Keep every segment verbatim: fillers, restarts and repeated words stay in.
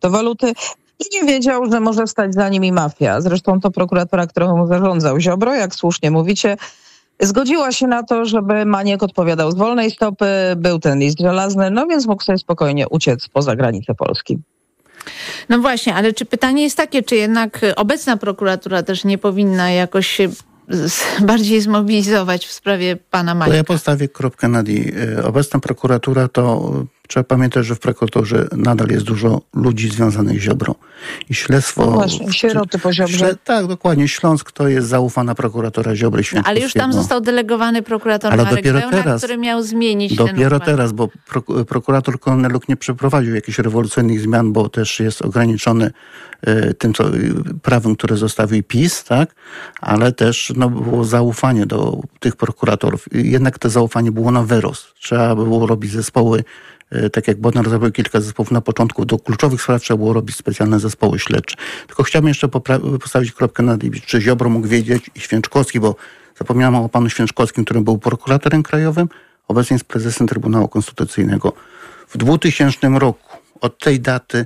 kryptowaluty i nie wiedział, że może stać za nimi mafia. Zresztą to prokuratora, którą zarządzał Ziobro, jak słusznie mówicie, zgodziła się na to, żeby Maniek odpowiadał z wolnej stopy, był ten list żelazny, no więc mógł sobie spokojnie uciec poza granicę Polski. No właśnie, ale czy pytanie jest takie, czy jednak obecna prokuratura też nie powinna jakoś się bardziej zmobilizować w sprawie pana Mańka? To ja postawię kropkę nad i. Obecna prokuratura to... Trzeba pamiętać, że w prokuraturze nadal jest dużo ludzi związanych z Ziobrą. I śledztwo... No właśnie, sieroty po Ziobrze. Śle, tak, dokładnie. Śląsk to jest zaufana prokuratora Ziobry no, ale już tam został delegowany prokurator ale Marek dopiero Wełna, teraz, który miał zmienić Dopiero ten teraz, bo pro, prokurator Kononeluk nie przeprowadził jakichś rewolucyjnych zmian, bo też jest ograniczony y, tym co, y, prawem, które zostawił PiS, tak? Ale też no, było zaufanie do tych prokuratorów. Jednak to zaufanie było na wyrost. Trzeba było robić zespoły, tak jak Bodnar zrobił kilka zespołów na początku, do kluczowych spraw trzeba było robić specjalne zespoły śledcze. Tylko chciałbym jeszcze popra- postawić kropkę nad i, czy Ziobro mógł wiedzieć i Święczkowski, bo zapomniałem o panu Święczkowskim, który był prokuratorem krajowym, obecnie jest prezesem Trybunału Konstytucyjnego. W dwutysięcznym roku, od tej daty,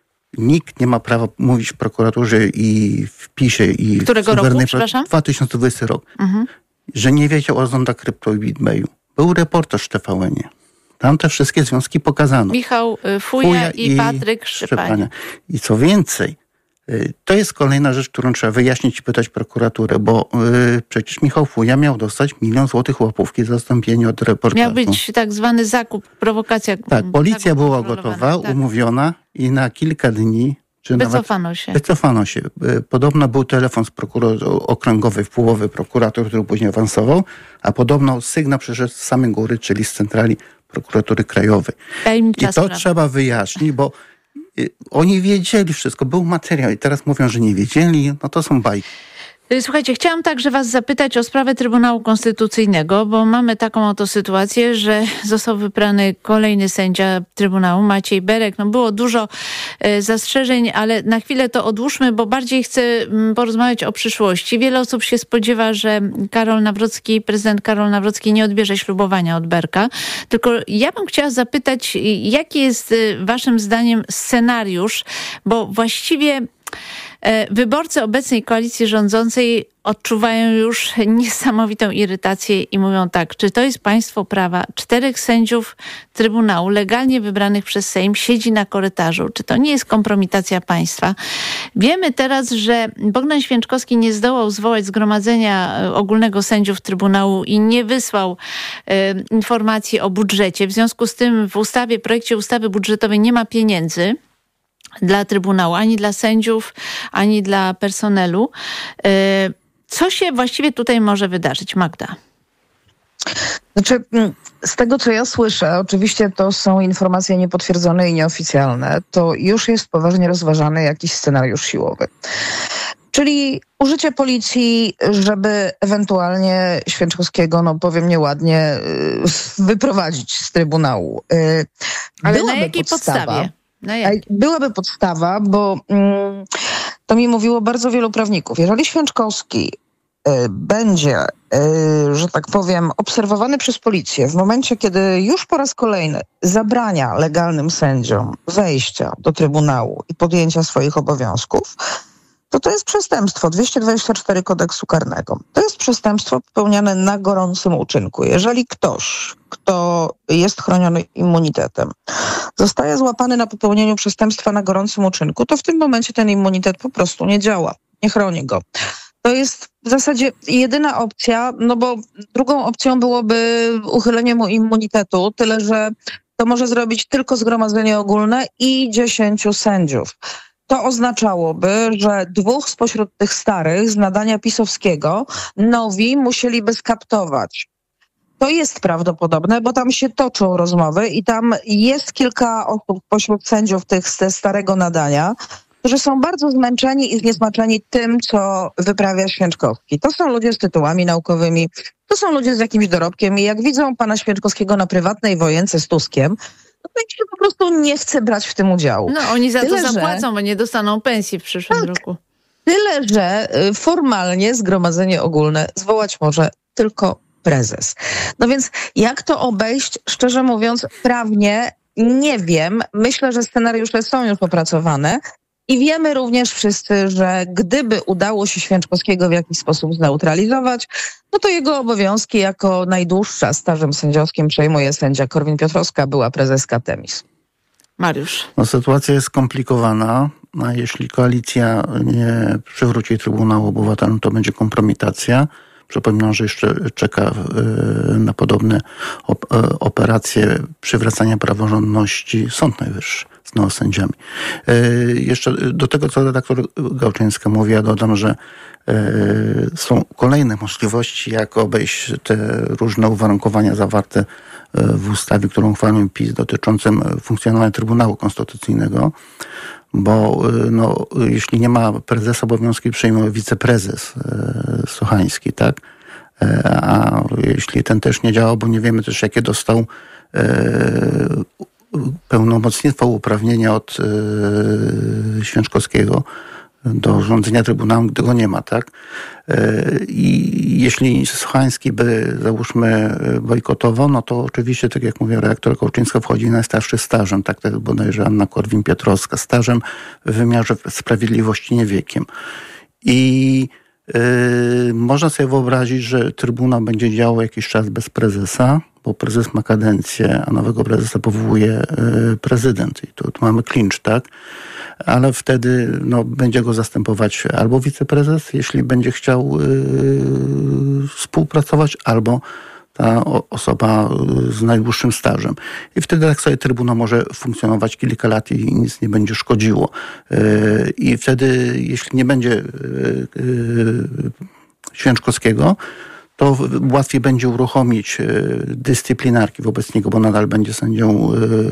nikt nie ma prawa mówić w prokuraturze i w PiSie i Którego w roku, przepraszam? dwa tysiące dwudziesty rok, mhm. że nie wiedział o zondach krypto i BitBayu. Był reportaż w T V N-ie. Tam te wszystkie związki pokazano. Michał Fuja, Fuja i, i Patryk Szczypania. I co więcej, to jest kolejna rzecz, którą trzeba wyjaśnić i pytać prokuraturę, bo yy, przecież Michał Fuja miał dostać milion złotych łapówki za zastąpienie od reportażu. Miał być tak zwany zakup, prowokacja. Tak, policja była gotowa, tak. umówiona i na kilka dni czy wycofano nawet, się. Wycofano się. Podobno był telefon z prokurator okręgowej wpływowy prokurator, który później awansował, a podobno sygnał przyszedł z samej góry, czyli z centrali prokuratury krajowej. I to sprawa. trzeba wyjaśnić, bo y, oni wiedzieli wszystko, był materiał i teraz mówią, że nie wiedzieli, no to są bajki. Słuchajcie, chciałam także was zapytać o sprawę Trybunału Konstytucyjnego, bo mamy taką oto sytuację, że został wybrany kolejny sędzia Trybunału, Maciej Berek. No było dużo e, zastrzeżeń, ale na chwilę to odłóżmy, bo bardziej chcę m, porozmawiać o przyszłości. Wiele osób się spodziewa, że Karol Nawrocki, prezydent Karol Nawrocki nie odbierze ślubowania od Berka. Tylko ja bym chciała zapytać, jaki jest e, waszym zdaniem scenariusz, bo właściwie wyborcy obecnej koalicji rządzącej odczuwają już niesamowitą irytację i mówią tak, czy to jest państwo prawa? Czterech sędziów Trybunału legalnie wybranych przez Sejm siedzi na korytarzu. Czy to nie jest kompromitacja państwa? Wiemy teraz, że Bogdan Święczkowski nie zdołał zwołać zgromadzenia ogólnego sędziów Trybunału i nie wysłał e, informacji o budżecie. W związku z tym w ustawie, projekcie ustawy budżetowej nie ma pieniędzy dla Trybunału, ani dla sędziów, ani dla personelu. Co się właściwie tutaj może wydarzyć, Magda? Znaczy, z tego co ja słyszę, oczywiście to są informacje niepotwierdzone i nieoficjalne, to już jest poważnie rozważany jakiś scenariusz siłowy. Czyli użycie policji, żeby ewentualnie Święczkowskiego, no powiem nieładnie, wyprowadzić z Trybunału. Ale Byłaby na jakiej podstawa, podstawie? Na jak? Byłaby podstawa, bo mm, to mi mówiło bardzo wielu prawników. Jeżeli Święczkowski y, będzie, y, że tak powiem, obserwowany przez policję w momencie, kiedy już po raz kolejny zabrania legalnym sędziom wejścia do Trybunału i podjęcia swoich obowiązków, to to jest przestępstwo dwieście dwadzieścia cztery kodeksu karnego. To jest przestępstwo popełniane na gorącym uczynku. Jeżeli ktoś, kto jest chroniony immunitetem, zostaje złapany na popełnieniu przestępstwa na gorącym uczynku, to w tym momencie ten immunitet po prostu nie działa. Nie chroni go. To jest w zasadzie jedyna opcja, no bo drugą opcją byłoby uchylenie mu immunitetu, tyle że to może zrobić tylko zgromadzenie ogólne i dziesięciu sędziów. To oznaczałoby, że dwóch spośród tych starych z nadania pisowskiego nowi musieliby skaptować. To jest prawdopodobne, bo tam się toczą rozmowy i tam jest kilka osób pośród sędziów tych ze starego nadania, którzy są bardzo zmęczeni i zniesmaczeni tym, co wyprawia Święczkowski. To są ludzie z tytułami naukowymi, to są ludzie z jakimś dorobkiem i jak widzą pana Święczkowskiego na prywatnej wojence z Tuskiem, to im się po prostu nie chce brać w tym udziału. No oni za Tyle, to zapłacą, że... bo nie dostaną pensji w przyszłym tak. roku. Tyle, że formalnie zgromadzenie ogólne zwołać może tylko prezes. No więc jak to obejść? Szczerze mówiąc, prawnie nie wiem. Myślę, że scenariusze są już opracowane. I wiemy również wszyscy, że gdyby udało się Święczkowskiego w jakiś sposób zneutralizować, no to jego obowiązki jako najdłuższa stażem sędziowskim przejmuje sędzia Korwin-Piotrowska, była prezeska Temis. Mariusz. No, sytuacja jest skomplikowana, a jeśli koalicja nie przywróci Trybunału Obywatelom, to będzie kompromitacja. Przypominam, że jeszcze czeka na podobne operacje przywracania praworządności Sąd Najwyższy z neosędziami. Jeszcze do tego, co redaktor Gałczyńska mówi, ja dodam, że są kolejne możliwości, jak obejść te różne uwarunkowania zawarte w ustawie, którą uchwalił PiS, dotyczącym funkcjonowania Trybunału Konstytucyjnego, bo no, jeśli nie ma prezesa, obowiązki przejmuje wiceprezes e, Sochański, tak? E, a jeśli ten też nie działa, bo nie wiemy też, jakie dostał e, pełnomocnictwo, uprawnienia od e, Święczkowskiego do rządzenia Trybunału, gdy go nie ma, tak? I jeśli Sochański by, załóżmy, bojkotował, no to oczywiście, tak jak mówię, redaktor Kołczyńska wchodzi najstarszy stażem, tak, tak bodajże Anna Korwin-Piotrowska, stażem w wymiarze sprawiedliwości, nie wiekiem. I yy, można sobie wyobrazić, że Trybunał będzie działał jakiś czas bez prezesa, bo prezes ma kadencję, a nowego prezesa powołuje yy, prezydent. I tu, tu mamy klincz, tak? Ale wtedy no, będzie go zastępować albo wiceprezes, jeśli będzie chciał yy, współpracować, albo ta o, osoba z najdłuższym stażem. I wtedy tak sobie Trybunał może funkcjonować kilka lat i nic nie będzie szkodziło. Yy, I wtedy, jeśli nie będzie yy, yy, Święczkowskiego, to łatwiej będzie uruchomić dyscyplinarki wobec niego, bo nadal będzie sędzią.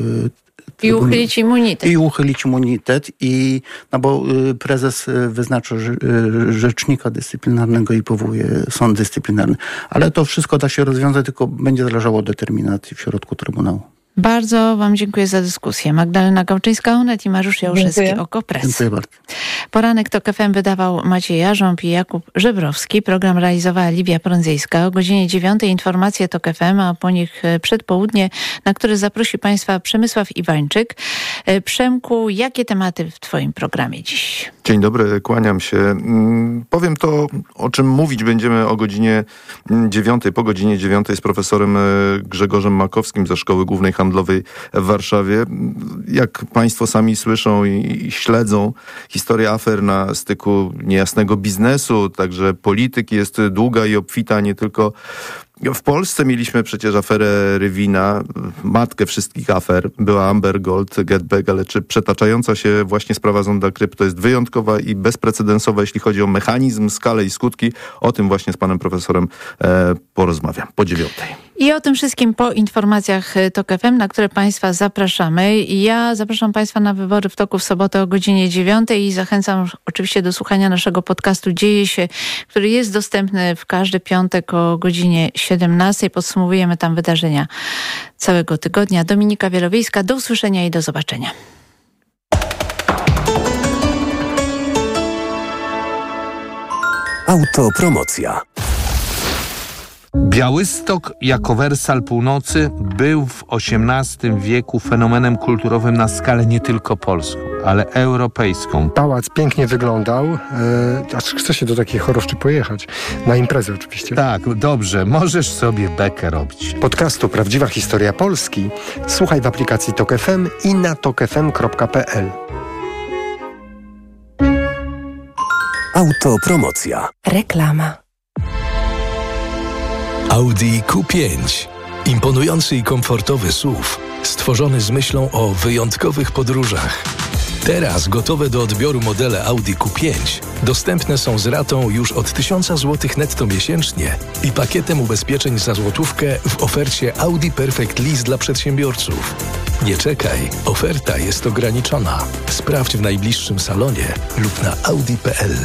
I uchylić immunitet. I uchylić immunitet. I, no bo prezes wyznacza rzecznika dyscyplinarnego i powołuje sąd dyscyplinarny. Ale to wszystko da się rozwiązać, tylko będzie zależało od determinacji w środku Trybunału. Bardzo wam dziękuję za dyskusję. Magdalena Gałczyńska-Onet i Mariusz Jałuszewski, Okopres. Dziękuję bardzo. Poranek TOK F M wydawał Maciej Jarząb i Jakub Żebrowski. Program realizowała Livia Prądzyjska. O godzinie dziewiątej informacje TOK F M, a po nich przedpołudnie, na które zaprosi Państwa Przemysław Iwańczyk. Przemku, jakie tematy w Twoim programie dziś? Dzień dobry, kłaniam się. Powiem to, o czym mówić będziemy o godzinie dziewiątej, po godzinie dziewiątej z profesorem Grzegorzem Makowskim ze Szkoły Głównej Handlowej w Warszawie. Jak Państwo sami słyszą i śledzą, historia afer na styku niejasnego biznesu, także polityki jest długa i obfita, nie tylko w Polsce. Mieliśmy przecież aferę Rywina, matkę wszystkich afer. Była Amber Gold, Getback, ale czy przetaczająca się właśnie sprawa Zonda Krypto jest wyjątkowa i bezprecedensowa, jeśli chodzi o mechanizm, skalę i skutki? O tym właśnie z panem profesorem e, porozmawiam po dziewiątej. I o tym wszystkim po informacjach TOK F M, na które Państwa zapraszamy. Ja zapraszam Państwa na Wybory w Toku w sobotę o godzinie dziewiątej i zachęcam oczywiście do słuchania naszego podcastu Dzieje się, który jest dostępny w każdy piątek o godzinie siedemnastej. Podsumowujemy tam wydarzenia całego tygodnia. Dominika Wielowiejska, do usłyszenia i do zobaczenia. Autopromocja. Białystok jako Wersal Północy był w osiemnastym wieku fenomenem kulturowym na skalę nie tylko polską, ale europejską. Pałac pięknie wyglądał, e, aż chce się do takiej choroszczy pojechać. Na imprezę oczywiście. Tak, dobrze, możesz sobie bekę robić. Podcastu Prawdziwa Historia Polski słuchaj w aplikacji TOK F M i na tok f m kropka p l. Autopromocja. Reklama. Audi Q pięć. Imponujący i komfortowy S U V, stworzony z myślą o wyjątkowych podróżach. Teraz gotowe do odbioru modele Audi Q pięć dostępne są z ratą już od tysiąc złotych netto miesięcznie i pakietem ubezpieczeń za złotówkę w ofercie Audi Perfect Lease dla przedsiębiorców. Nie czekaj, oferta jest ograniczona. Sprawdź w najbliższym salonie lub na audi kropka p l.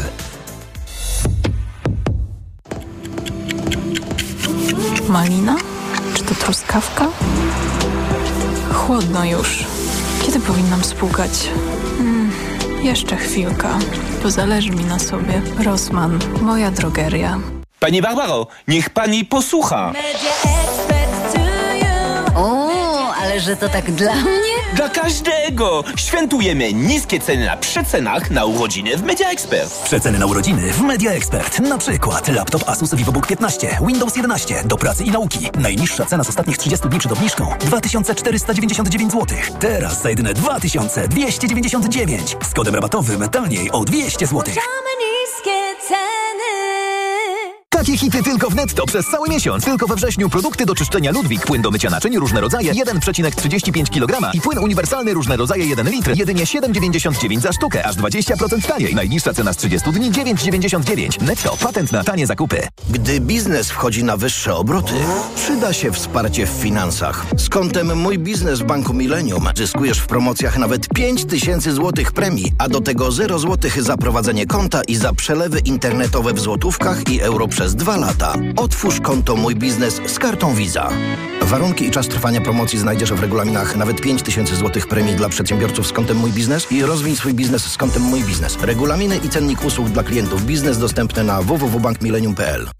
Malina? Czy to truskawka? Chłodno już. Kiedy powinnam spłukać? Hmm, jeszcze chwilka. To zależy mi na sobie. Rossmann, moja drogeria. Pani Barbaro, niech pani posłucha. O, ale że to tak dla mnie? Dla każdego! Świętujemy niskie ceny na przecenach na urodziny w Media Expert. Przeceny na urodziny w Media Expert. Na przykład laptop Asus VivoBook piętnaście, Windows jedenaście do pracy i nauki. Najniższa cena z ostatnich trzydziestu dni przed obniżką dwa tysiące czterysta dziewięćdziesiąt dziewięć złotych. Teraz za jedyne dwa tysiące dwieście dziewięćdziesiąt dziewięć. Z kodem rabatowym taniej o dwieście złotych. Niskie ceny. Takie hity tylko w Netto przez cały miesiąc. Tylko we wrześniu produkty do czyszczenia Ludwik, płyn do mycia naczyń, różne rodzaje, jeden przecinek trzydzieści pięć kilograma i płyn uniwersalny różne rodzaje jeden litr, jedynie siedem dziewięćdziesiąt dziewięć za sztukę, aż dwadzieścia procent taniej. Najniższa cena z trzydziestu dni dziewięć dziewięćdziesiąt dziewięć. Netto, patent na tanie zakupy. Gdy biznes wchodzi na wyższe obroty, przyda się wsparcie w finansach. Z kontem Mój Biznes w Banku Millennium zyskujesz w promocjach nawet pięć tysięcy złotych premii, a do tego zero złotych za prowadzenie konta i za przelewy internetowe w złotówkach i euro przez dwa lata. Otwórz konto Mój Biznes z kartą Visa. Warunki i czas trwania promocji znajdziesz w regulaminach. Nawet pięć tysięcy złotych premii dla przedsiębiorców z kontem Mój Biznes i rozwij swój biznes z kontem Mój Biznes. Regulaminy i cennik usług dla klientów biznes dostępne na w w w kropka bank millennium kropka p l.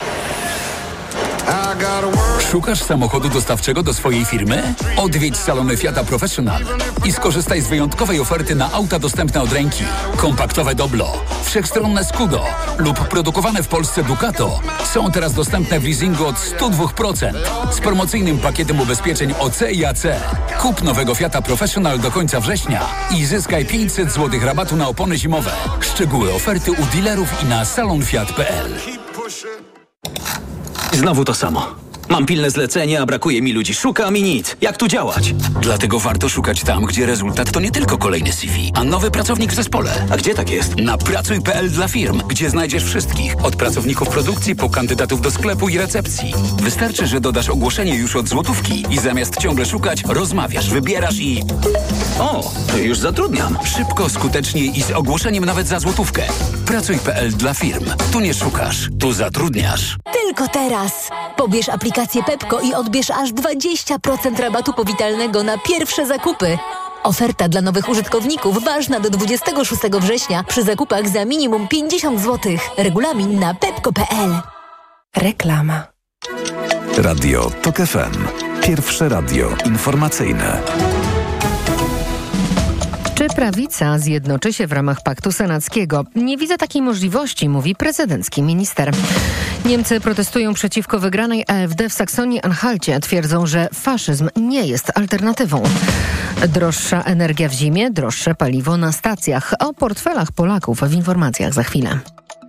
Szukasz samochodu dostawczego do swojej firmy? Odwiedź salony Fiata Professional i skorzystaj z wyjątkowej oferty na auta dostępne od ręki. Kompaktowe Doblo, wszechstronne Scudo lub produkowane w Polsce Ducato są teraz dostępne w leasingu od sto dwa procent z promocyjnym pakietem ubezpieczeń O C i A C. Kup nowego Fiata Professional do końca września i zyskaj pięćset złotych rabatu na opony zimowe. Szczegóły oferty u dealerów i na salon fiat kropka p l. Znowu to samo. Mam pilne zlecenie, a brakuje mi ludzi. Szukam i nic. Jak tu działać? Dlatego warto szukać tam, gdzie rezultat to nie tylko kolejny C V, a nowy pracownik w zespole. A gdzie tak jest? Na pracuj kropka p l dla firm, gdzie znajdziesz wszystkich. Od pracowników produkcji po kandydatów do sklepu i recepcji. Wystarczy, że dodasz ogłoszenie już od złotówki i zamiast ciągle szukać, rozmawiasz, wybierasz i... O, już zatrudniam. Szybko, skutecznie i z ogłoszeniem nawet za złotówkę. pracuj kropka p l dla firm. Tu nie szukasz, tu zatrudniasz. Tylko teraz. Pobierz aplikację Pepko i odbierz aż dwadzieścia procent rabatu powitalnego na pierwsze zakupy. Oferta dla nowych użytkowników ważna do dwudziestego szóstego września przy zakupach za minimum pięćdziesiąt złotych. Regulamin na pepko kropka p l. Reklama. Radio TOK F M. Pierwsze radio informacyjne. Czy prawica zjednoczy się w ramach paktu senackiego? Nie widzę takiej możliwości, mówi prezydencki minister. Niemcy protestują przeciwko wygranej A F D w Saksonii-Anhalcie. Twierdzą, że faszyzm nie jest alternatywą. Droższa energia w zimie, droższe paliwo na stacjach. O portfelach Polaków w informacjach za chwilę.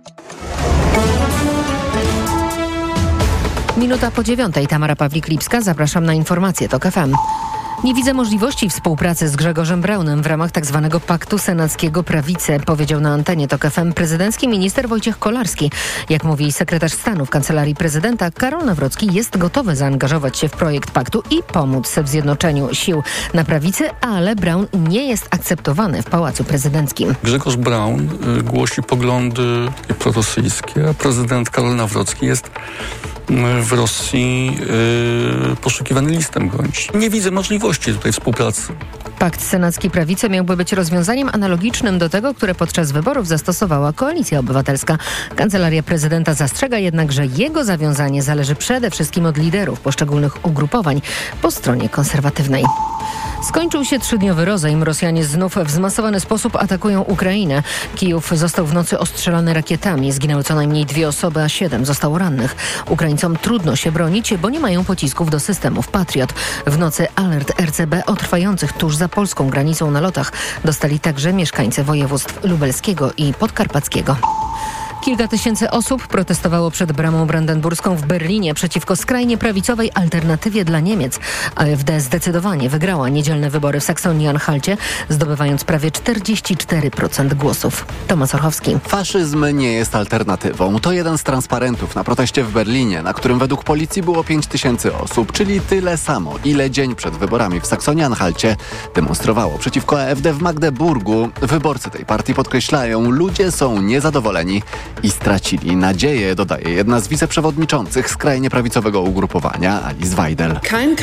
Minuta po dziewiątej. Tamara Pawlik-Lipska. Zapraszam na informacje TOK F M. Nie widzę możliwości współpracy z Grzegorzem Braunem w ramach tzw. paktu senackiego prawicy, powiedział na antenie TOK F M prezydencki minister Wojciech Kolarski. Jak mówi sekretarz stanu w Kancelarii Prezydenta, Karol Nawrocki jest gotowy zaangażować się w projekt paktu i pomóc w zjednoczeniu sił na prawicy, ale Braun nie jest akceptowany w Pałacu Prezydenckim. Grzegorz Braun y, głosi poglądy prorosyjskie, a prezydent Karol Nawrocki jest w Rosji yy, poszukiwany listem gończym. Nie widzę możliwości tutaj współpracy. Pakt senacki prawicy miałby być rozwiązaniem analogicznym do tego, które podczas wyborów zastosowała Koalicja Obywatelska. Kancelaria Prezydenta zastrzega jednak, że jego zawiązanie zależy przede wszystkim od liderów poszczególnych ugrupowań po stronie konserwatywnej. Skończył się trzydniowy rozejm. Rosjanie znów w zmasowany sposób atakują Ukrainę. Kijów został w nocy ostrzelany rakietami. Zginęły co najmniej dwie osoby, a siedem zostało rannych. Ukraińcom trudno się bronić, bo nie mają pocisków do systemów Patriot. W nocy alert R C B o trwających tuż za polską granicą nalotach dostali także mieszkańcy województw lubelskiego i podkarpackiego. Kilka tysięcy osób protestowało przed bramą brandenburską w Berlinie przeciwko skrajnie prawicowej alternatywie dla Niemiec. A F D zdecydowanie wygrała niedzielne wybory w Saksonii-Anhalcie, zdobywając prawie czterdzieści cztery procent głosów. Tomasz Orchowski. Faszyzm nie jest alternatywą. To jeden z transparentów na proteście w Berlinie, na którym według policji było pięć tysięcy osób, czyli tyle samo, ile dzień przed wyborami w Saksonii-Anhalcie demonstrowało przeciwko A F D w Magdeburgu. Wyborcy tej partii podkreślają, ludzie są niezadowoleni i stracili nadzieję, dodaje jedna z wiceprzewodniczących skrajnie prawicowego ugrupowania, Alice Weidel.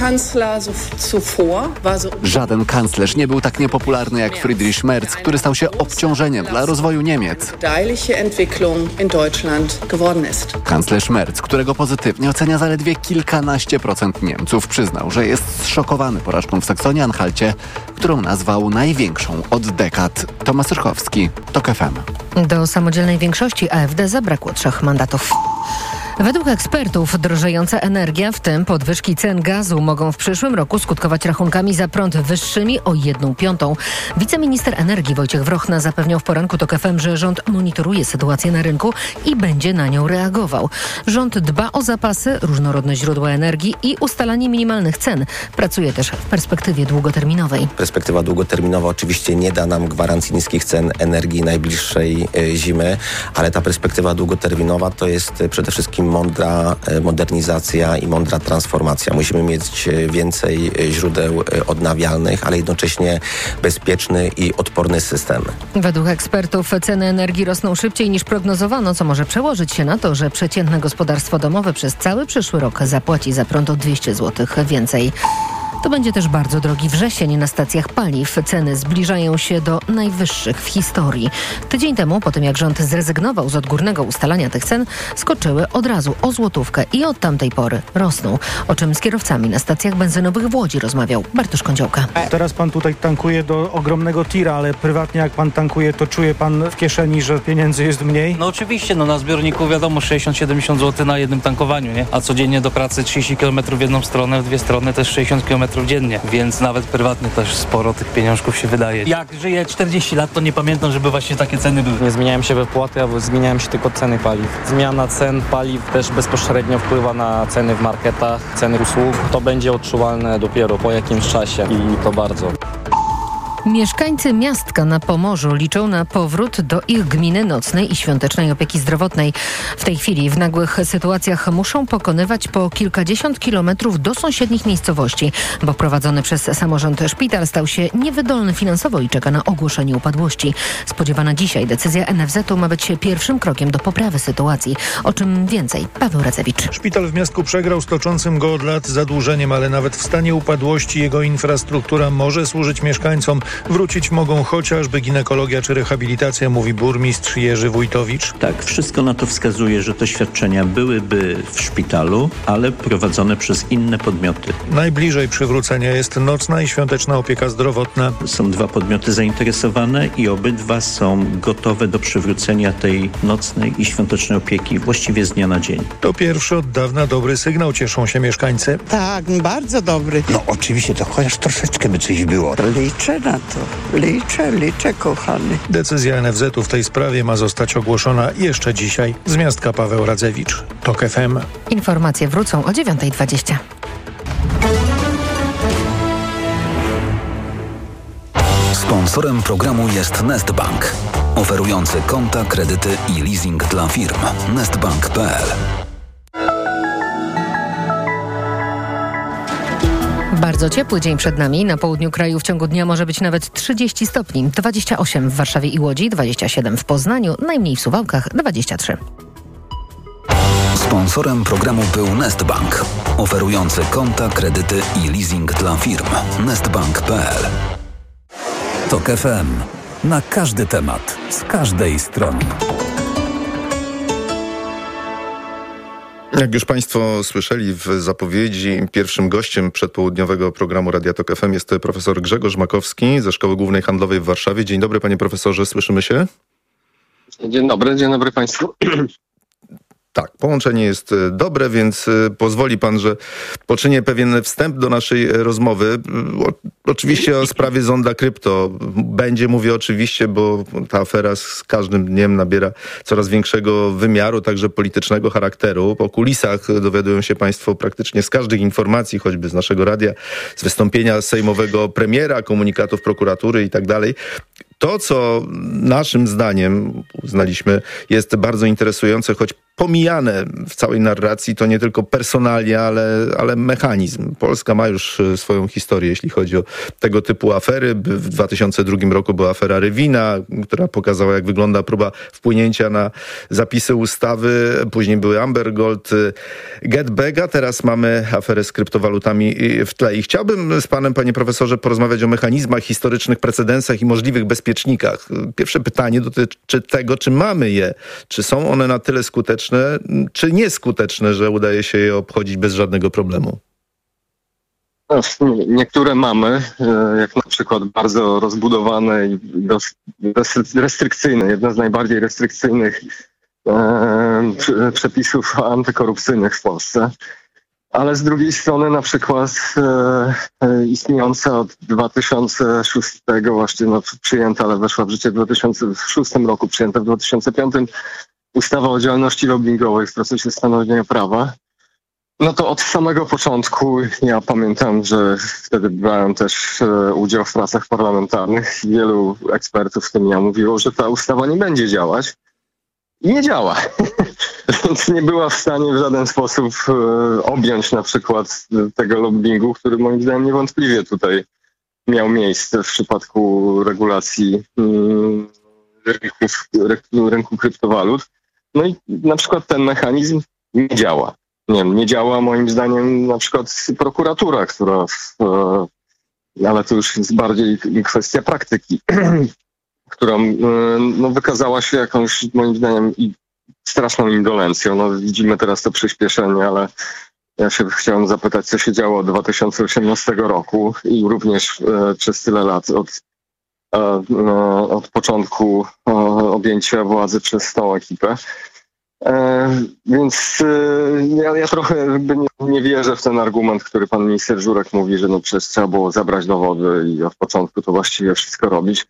Żaden kanclerz nie był tak niepopularny jak Friedrich Merz, który stał się obciążeniem dla rozwoju Niemiec. Kanclerz Merz, którego pozytywnie ocenia zaledwie kilkanaście procent Niemców, przyznał, że jest zszokowany porażką w Saksonii-Anhalcie, którą nazwał największą od dekad. Tomasz Rychowski, TOK F M. Do samodzielnej większości A F D zabrakło trzech mandatów. Według ekspertów drożejąca energia, w tym podwyżki cen gazu, mogą w przyszłym roku skutkować rachunkami za prąd wyższymi o jedną piątą. Wiceminister energii Wojciech Wrochna zapewniał w poranku TOK F M, że rząd monitoruje sytuację na rynku i będzie na nią reagował. Rząd dba o zapasy, różnorodne źródła energii i ustalanie minimalnych cen. Pracuje też w perspektywie długoterminowej. Perspektywa długoterminowa oczywiście nie da nam gwarancji niskich cen energii najbliższej y, zimy, ale ta perspektywa długoterminowa to jest y, przede wszystkim mądra modernizacja i mądra transformacja. Musimy mieć więcej źródeł odnawialnych, ale jednocześnie bezpieczny i odporny system. Według ekspertów ceny energii rosną szybciej niż prognozowano, co może przełożyć się na to, że przeciętne gospodarstwo domowe przez cały przyszły rok zapłaci za prąd o dwieście złotych więcej. To będzie też bardzo drogi wrzesień na stacjach paliw. Ceny zbliżają się do najwyższych w historii. Tydzień temu, po tym jak rząd zrezygnował z odgórnego ustalania tych cen, skoczyły od razu o złotówkę i od tamtej pory rosną. O czym z kierowcami na stacjach benzynowych w Łodzi rozmawiał Bartosz Kądziołka. Teraz pan tutaj tankuje do ogromnego tira, ale prywatnie jak pan tankuje, to czuje pan w kieszeni, że pieniędzy jest mniej? No oczywiście, no na zbiorniku wiadomo sześćdziesiąt siedemdziesiąt złotych na jednym tankowaniu, nie? A codziennie do pracy trzydzieści kilometrów w jedną stronę, w dwie strony też sześćdziesiąt kilometrów dziennie, więc nawet prywatnie też sporo tych pieniążków się wydaje. Jak żyję czterdzieści lat, to nie pamiętam, żeby właśnie takie ceny były. Nie zmieniają się wypłaty, a zmieniają się tylko ceny paliw. Zmiana cen paliw też bezpośrednio wpływa na ceny w marketach, ceny usług. To będzie odczuwalne dopiero po jakimś czasie i to bardzo. Mieszkańcy Miastka na Pomorzu liczą na powrót do ich gminy nocnej i świątecznej opieki zdrowotnej. W tej chwili w nagłych sytuacjach muszą pokonywać po kilkadziesiąt kilometrów do sąsiednich miejscowości, bo prowadzony przez samorząd szpital stał się niewydolny finansowo i czeka na ogłoszenie upadłości. Spodziewana dzisiaj decyzja N F Z u ma być pierwszym krokiem do poprawy sytuacji. O czym więcej Paweł Radzewicz. Szpital w Miastku przegrał z toczącym go od lat zadłużeniem, ale nawet w stanie upadłości jego infrastruktura może służyć mieszkańcom. Wrócić mogą chociażby ginekologia czy rehabilitacja, mówi burmistrz Jerzy Wójtowicz. Tak, wszystko na to wskazuje, że te świadczenia byłyby w szpitalu, ale prowadzone przez inne podmioty. Najbliżej przywrócenia jest nocna i świąteczna opieka zdrowotna. Są dwa podmioty zainteresowane i obydwa są gotowe do przywrócenia tej nocnej i świątecznej opieki właściwie z dnia na dzień. To pierwszy od dawna dobry sygnał, cieszą się mieszkańcy. Tak, bardzo dobry. No oczywiście, to chociaż troszeczkę by coś było. Liczę na to. Liczę, liczę, kochany. Decyzja N F Z u w tej sprawie ma zostać ogłoszona jeszcze dzisiaj. Z Miastka Paweł Radzewicz, TOK F M. Informacje wrócą o dziewiąta dwadzieścia. Sponsorem programu jest Nestbank, oferujący konta, kredyty i leasing dla firm. nestbank kropka p l. Bardzo ciepły dzień przed nami. Na południu kraju w ciągu dnia może być nawet trzydzieści stopni. dwadzieścia osiem w Warszawie i Łodzi, dwadzieścia siedem w Poznaniu, najmniej w Suwałkach, dwadzieścia trzy. Sponsorem programu był Nestbank, oferujący konta, kredyty i leasing dla firm. nestbank kropka p l. TOK F M. Na każdy temat, z każdej strony. Jak już Państwo słyszeli w zapowiedzi, pierwszym gościem przedpołudniowego programu Radia Tok F M jest profesor Grzegorz Makowski ze Szkoły Głównej Handlowej w Warszawie. Dzień dobry, panie profesorze, słyszymy się? Dzień dobry, dzień dobry Państwu. Tak, połączenie jest dobre, więc pozwoli pan, że poczynię pewien wstęp do naszej rozmowy. O, oczywiście o sprawie zonda krypto. Będzie, mówię oczywiście, bo ta afera z każdym dniem nabiera coraz większego wymiaru, także politycznego charakteru. Po kulisach dowiadują się państwo praktycznie z każdych informacji, choćby z naszego radia, z wystąpienia sejmowego premiera, komunikatów prokuratury i tak dalej. To, co naszym zdaniem uznaliśmy jest bardzo interesujące, choć pomijane w całej narracji to nie tylko personalia, ale, ale mechanizm. Polska ma już swoją historię, jeśli chodzi o tego typu afery. W dwa tysiące drugim roku była afera Rywina, która pokazała, jak wygląda próba wpłynięcia na zapisy ustawy. Później były Amber Gold, GetBacka. Teraz mamy aferę z kryptowalutami w tle. I chciałbym z panem, panie profesorze, porozmawiać o mechanizmach, historycznych precedensach i możliwych bezpiecznikach. Pierwsze pytanie dotyczy tego, czy mamy je. Czy są one na tyle skuteczne, czy nieskuteczne, że udaje się je obchodzić bez żadnego problemu? Niektóre mamy, jak na przykład bardzo rozbudowane i restrykcyjne, jedno z najbardziej restrykcyjnych przepisów antykorupcyjnych w Polsce. Ale z drugiej strony na przykład e, istniejąca od dwa tysiące szóstego właśnie no, przyjęta, ale weszła w życie w dwa tysiące szóstym roku, przyjęta w dwa tysiące piątym ustawa o działalności lobbingowej w procesie stanowienia prawa. No to od samego początku ja pamiętam, że wtedy brałem też e, udział w pracach parlamentarnych. Wielu ekspertów, w tym ja, mówiło, że ta ustawa nie będzie działać. I nie działa. Więc nie była w stanie w żaden sposób e, objąć na przykład tego lobbingu, który moim zdaniem niewątpliwie tutaj miał miejsce w przypadku regulacji mm, rynków, rynku kryptowalut. No i na przykład ten mechanizm nie działa. Nie, nie działa moim zdaniem na przykład prokuratura, która, w, e, ale to już jest bardziej kwestia praktyki, która e, no, wykazała się jakąś moim zdaniem i straszną indolencją. No, widzimy teraz to przyspieszenie, ale ja się chciałem zapytać, co się działo od dwa tysiące osiemnastego roku i również e, przez tyle lat od, e, e, od początku e, objęcia władzy przez tą ekipę. E, więc e, ja, ja trochę jakby nie, nie wierzę w ten argument, który pan minister Żurek mówi, że no przecież trzeba było zabrać dowody i od początku to właściwie wszystko robić.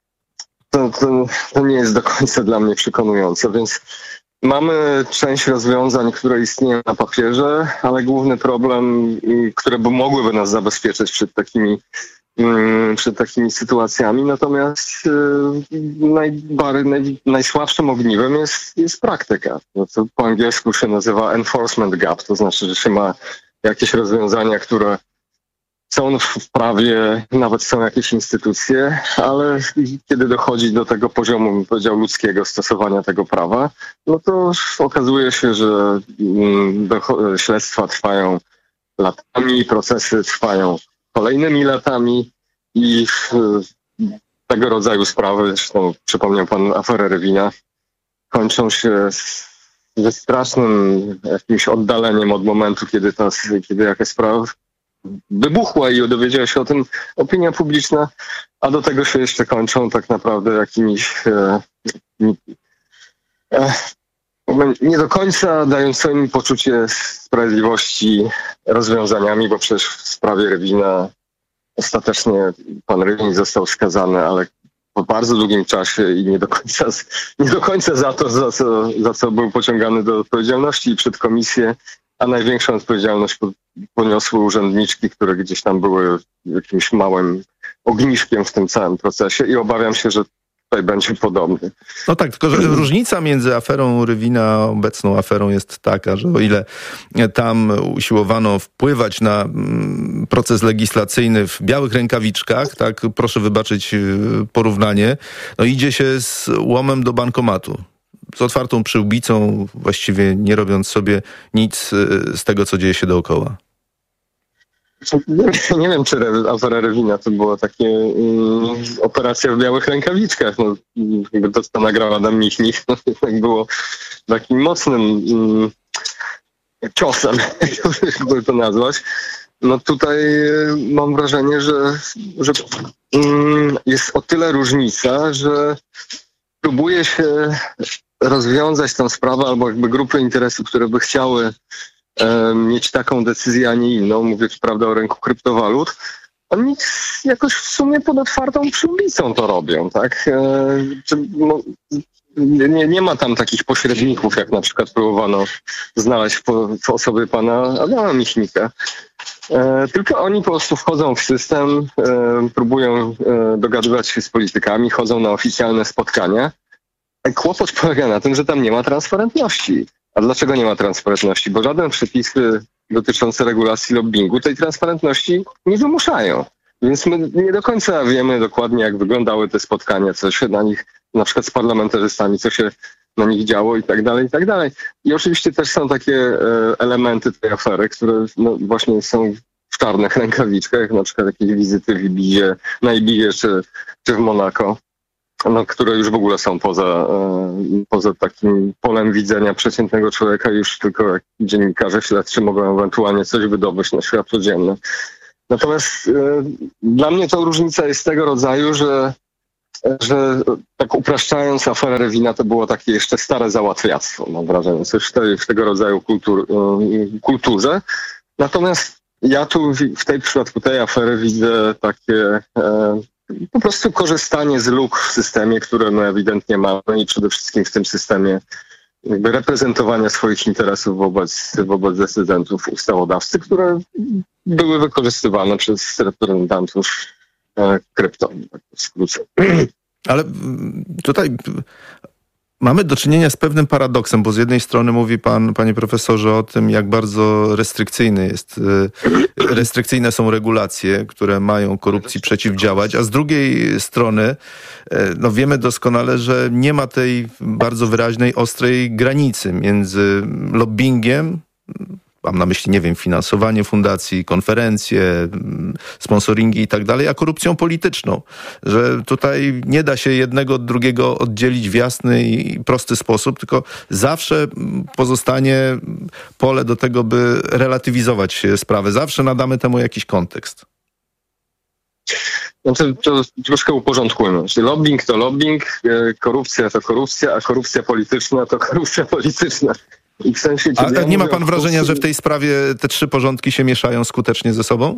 To, to, to nie jest do końca dla mnie przekonujące, więc mamy część rozwiązań, które istnieją na papierze, ale główny problem, które by mogłyby nas zabezpieczyć przed takimi, przed takimi sytuacjami, natomiast najbardziej, naj, najsłabszym ogniwem jest, jest praktyka. No to po angielsku się nazywa enforcement gap, to znaczy, że się ma jakieś rozwiązania, które są w prawie, nawet są jakieś instytucje, ale kiedy dochodzi do tego poziomu, bym powiedział, ludzkiego stosowania tego prawa, no to okazuje się, że śledztwa trwają latami, procesy trwają kolejnymi latami i tego rodzaju sprawy, zresztą przypomniał pan aferę Rywina, kończą się ze strasznym jakimś oddaleniem od momentu, kiedy, ta, kiedy jakaś sprawa wybuchła i dowiedziała się o tym opinia publiczna, a do tego się jeszcze kończą tak naprawdę jakimiś e, e, nie do końca dającymi poczucie sprawiedliwości rozwiązaniami, bo przecież w sprawie Rywina ostatecznie pan Rywin został skazany, ale po bardzo długim czasie i nie do końca, nie do końca za to, za co, za co był pociągany do odpowiedzialności i przed komisję, a największą odpowiedzialność poniosły urzędniczki, które gdzieś tam były jakimś małym ogniszkiem w tym całym procesie i obawiam się, że tutaj będzie podobny. No tak, tylko że różnica między aferą Rywina a obecną aferą jest taka, że o ile tam usiłowano wpływać na proces legislacyjny w białych rękawiczkach, tak, proszę wybaczyć porównanie, no idzie się z łomem do bankomatu. Z otwartą przyłbicą, właściwie nie robiąc sobie nic z tego, co dzieje się dookoła. Nie, nie wiem, czy afera Rywina to była takie um, operacja w białych rękawiczkach. No, jakby to, co nagrał Adam Michnik, no, tak było takim mocnym um, ciosem, jakby to nazwać. No tutaj mam wrażenie, że, że um, jest o tyle różnica, że próbuje się rozwiązać tę sprawę albo jakby grupy interesów, które by chciały e, mieć taką decyzję, a nie inną, mówię prawda o rynku kryptowalut, oni jakoś w sumie pod otwartą przyłbicą to robią, tak? E, czy, no, nie, nie ma tam takich pośredników, jak na przykład próbowano znaleźć w, w osobie pana Adama Michnika. E, tylko oni po prostu wchodzą w system, e, próbują e, dogadywać się z politykami, chodzą na oficjalne spotkania. Kłopot polega na tym, że tam nie ma transparentności. A dlaczego nie ma transparentności? Bo żaden przepisy dotyczące regulacji lobbingu tej transparentności nie wymuszają. Więc my nie do końca wiemy dokładnie, jak wyglądały te spotkania, co się na nich, na przykład z parlamentarzystami, co się na nich działo i tak dalej, i tak dalej. I oczywiście też są takie e, elementy tej afery, które no, właśnie są w czarnych rękawiczkach, jak na przykład jakieś wizyty w Ibizie, na Ibizie czy, czy w Monako, no, które już w ogóle są poza, e, poza takim polem widzenia przeciętnego człowieka, już tylko jak dziennikarze śledczy mogą ewentualnie coś wydobyć na światło dzienne. Natomiast e, dla mnie to różnica jest tego rodzaju, że, że tak upraszczając, afera Rewina to było takie jeszcze stare załatwiactwo, mam wrażenie, coś w, tej, w tego rodzaju kultur, e, kulturze. Natomiast ja tu w, w tej przypadku tej afery widzę takie e, po prostu korzystanie z luk w systemie, które my ewidentnie mamy i przede wszystkim w tym systemie jakby reprezentowania swoich interesów wobec, wobec decydentów ustawodawcy, które były wykorzystywane przez reprezentantów e, krypto, tak w skrócie. Ale tutaj mamy do czynienia z pewnym paradoksem, bo z jednej strony mówi pan, panie profesorze, o tym, jak bardzo restrykcyjny jest, restrykcyjne są regulacje, które mają korupcji przeciwdziałać, a z drugiej strony no wiemy doskonale, że nie ma tej bardzo wyraźnej, ostrej granicy między lobbingiem, mam na myśli, nie wiem, finansowanie fundacji, konferencje, sponsoringi i tak dalej, a korupcją polityczną. Że tutaj nie da się jednego od drugiego oddzielić w jasny i prosty sposób, tylko zawsze pozostanie pole do tego, by relatywizować sprawę. Zawsze nadamy temu jakiś kontekst. Znaczy, to troszkę uporządkujmy. Czyli lobbying to lobbying, korupcja to korupcja, a korupcja polityczna to korupcja polityczna. I w sensie, a ja nie ma pan wrażenia, że w tej sprawie te trzy porządki się mieszają skutecznie ze sobą?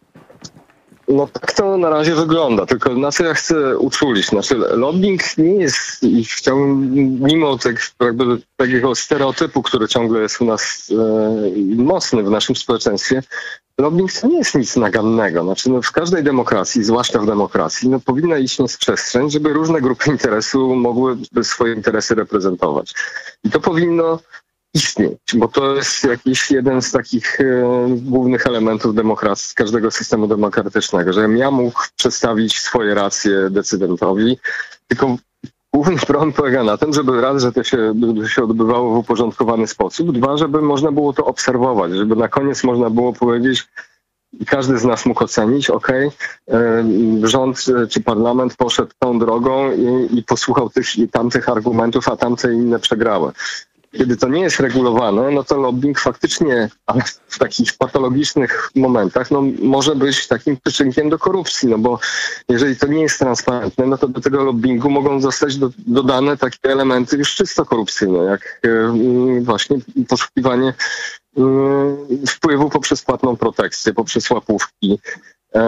No tak to na razie wygląda, tylko na co ja chcę uczulić. Znaczy lobbying nie jest, i chciałbym mimo tego, jakby, takiego stereotypu, który ciągle jest u nas e, mocny w naszym społeczeństwie, lobbying to nie jest nic nagannego. Znaczy no, w każdej demokracji, zwłaszcza w demokracji, no, powinna istnieć przestrzeń, żeby różne grupy interesu mogły swoje interesy reprezentować. I to powinno istnieć, bo to jest jakiś jeden z takich e, głównych elementów demokracji, każdego systemu demokratycznego, żebym ja mógł przedstawić swoje racje decydentowi, tylko główny problem polega na tym, żeby raz, że to się, by się odbywało w uporządkowany sposób, dwa, żeby można było to obserwować, żeby na koniec można było powiedzieć, i każdy z nas mógł ocenić, okej, okay, rząd czy parlament poszedł tą drogą i, i posłuchał tych i tamtych argumentów, a tamte inne przegrały. Kiedy to nie jest regulowane, no to lobbying faktycznie, ale w takich patologicznych momentach, no może być takim przyczynkiem do korupcji, no bo jeżeli to nie jest transparentne, no to do tego lobbingu mogą zostać do, dodane takie elementy już czysto korupcyjne, jak yy, właśnie poszukiwanie yy, wpływu poprzez płatną protekcję, poprzez łapówki. Yy,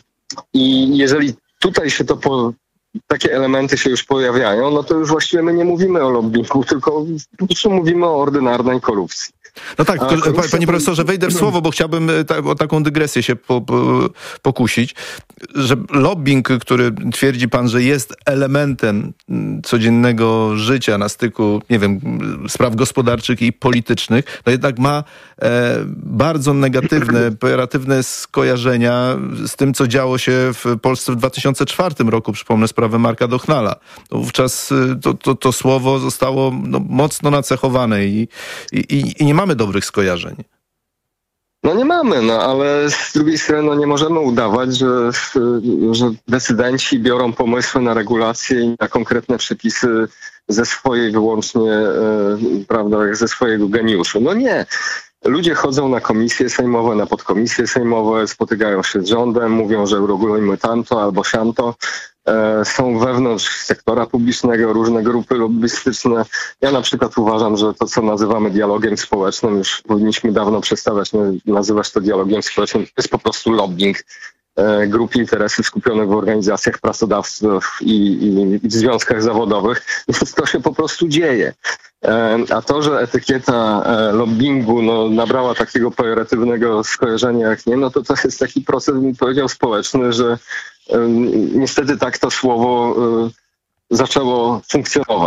I jeżeli tutaj się to po takie elementy się już pojawiają, no to już właściwie my nie mówimy o lobbingu, tylko po prostu mówimy o ordynarnej korupcji. No tak, to, panie profesorze, wejdę w słowo, bo chciałbym ta, o taką dygresję się po, po, pokusić, że lobbying, który twierdzi pan, że jest elementem codziennego życia na styku, nie wiem, spraw gospodarczych i politycznych, no jednak ma e, bardzo negatywne, pejoratywne skojarzenia z tym, co działo się w Polsce w dwa tysiące czwartym roku, przypomnę sprawę Marka Dochnala. No, wówczas to, to, to słowo zostało no, mocno nacechowane i, i, i nie ma mamy dobrych skojarzeń. No nie mamy, no ale z drugiej strony no, nie możemy udawać, że, że decydenci biorą pomysły na regulacje i na konkretne przepisy ze swojej wyłącznie, e, prawda, ze swojego geniuszu. No nie. Ludzie chodzą na komisje sejmowe, na podkomisje sejmowe, spotykają się z rządem, mówią, że regulujmy tamto albo siamto. E, są wewnątrz sektora publicznego różne grupy lobbystyczne. Ja na przykład uważam, że to, co nazywamy dialogiem społecznym, już powinniśmy dawno przestawać nazywać to dialogiem społecznym. To jest po prostu lobbying e, grup interesów skupionych w organizacjach pracodawców i, i, i w związkach zawodowych. Więc to się po prostu dzieje. E, a to, że etykieta e, lobbingu no, nabrała takiego pejoratywnego skojarzenia jak nie, no to to jest taki proces, bym powiedział, społeczny, że niestety tak to słowo y, zaczęło funkcjonować.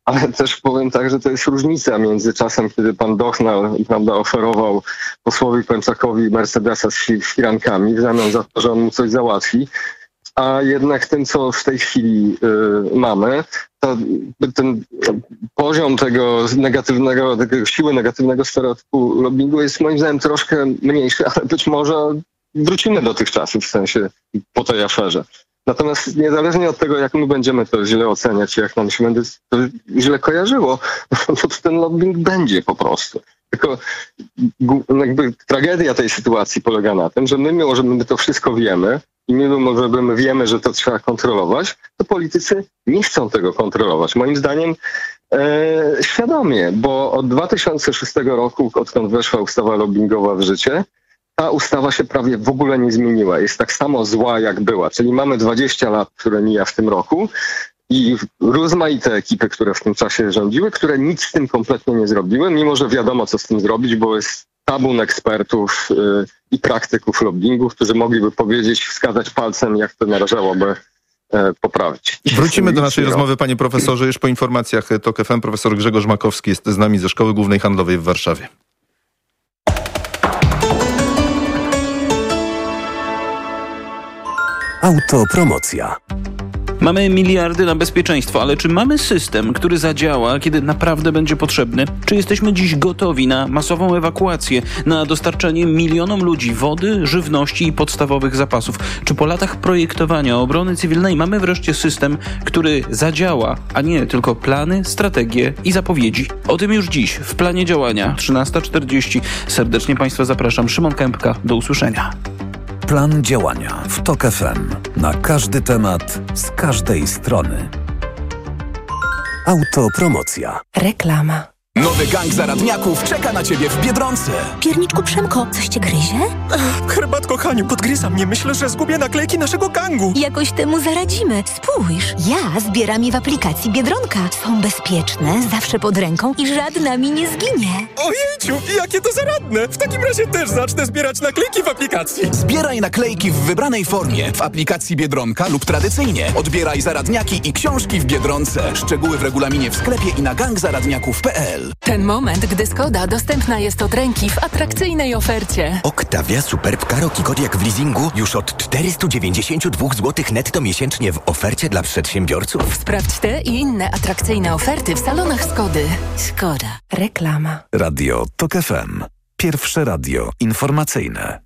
ale też powiem tak, że to jest różnica między czasem, kiedy pan Dochnal, prawda, oferował posłowi Kłęczakowi Mercedesa z firankami w zamian za to, że on mu coś załatwi, a jednak tym, co w tej chwili y, mamy, to ten poziom tego negatywnego, tego siły negatywnego stereotypu lobbingu jest moim zdaniem troszkę mniejszy, ale być może wrócimy do tych czasów, w sensie po tej aferze. Natomiast niezależnie od tego, jak my będziemy to źle oceniać, jak nam się będzie to źle kojarzyło, no to ten lobbying będzie po prostu. Tylko jakby tragedia tej sytuacji polega na tym, że my, mimo że my to wszystko wiemy i mimo że my wiemy, że to trzeba kontrolować, to politycy nie chcą tego kontrolować. Moim zdaniem e, świadomie, bo od dwa tysiące szóstego roku, odkąd weszła ustawa lobbingowa w życie, ta ustawa się prawie w ogóle nie zmieniła. Jest tak samo zła, jak była. Czyli mamy dwadzieścia lat, które mija w tym roku i rozmaite ekipy, które w tym czasie rządziły, które nic z tym kompletnie nie zrobiły, mimo że wiadomo, co z tym zrobić, bo jest tabun ekspertów yy, i praktyków lobbingu, którzy mogliby powiedzieć, wskazać palcem, jak to należałoby poprawić. Wrócimy do naszej rozmowy, panie profesorze, już po informacjach TOK F M. Profesor Grzegorz Makowski jest z nami ze Szkoły Głównej Handlowej w Warszawie. Autopromocja. Mamy miliardy na bezpieczeństwo, ale czy mamy system, który zadziała, kiedy naprawdę będzie potrzebny? Czy jesteśmy dziś gotowi na masową ewakuację, na dostarczanie milionom ludzi wody, żywności i podstawowych zapasów? Czy po latach projektowania obrony cywilnej mamy wreszcie system, który zadziała, a nie tylko plany, strategie i zapowiedzi? O tym już dziś w planie działania trzynasta czterdzieści. Serdecznie Państwa zapraszam. Szymon Kępka. Do usłyszenia. Plan działania w TOK F M. Na każdy temat, z każdej strony. Autopromocja. Reklama. Nowy gang zaradniaków czeka na ciebie w Biedronce. Pierniczku Przemko, coś cię gryzie? Herbat, kochaniu, podgryza mnie. Myślę, że zgubię naklejki naszego gangu. Jakoś temu zaradzimy. Spójrz, ja zbieram je w aplikacji Biedronka. Są bezpieczne, zawsze pod ręką i żadna mi nie zginie. Ojejciu, jakie to zaradne. W takim razie też zacznę zbierać naklejki w aplikacji. Zbieraj naklejki w wybranej formie w aplikacji Biedronka lub tradycyjnie. Odbieraj zaradniaki i książki w Biedronce. Szczegóły w regulaminie w sklepie i na gang zaradniaków kropka p l. Ten moment, gdy Skoda dostępna jest od ręki w atrakcyjnej ofercie. Octavia Superb Karoki Kodiaq w leasingu już od czterysta dziewięćdziesiąt dwa złote netto miesięcznie w ofercie dla przedsiębiorców. Sprawdź te i inne atrakcyjne oferty w salonach Skody. Skoda. Reklama. Radio TOK F M. Pierwsze radio informacyjne.